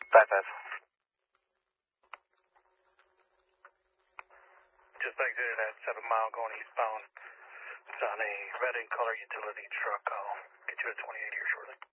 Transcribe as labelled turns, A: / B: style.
A: 5-5.
B: Just exited at 7 Mile going eastbound. It's on a red and color utility truck. I'll get you at 28 here.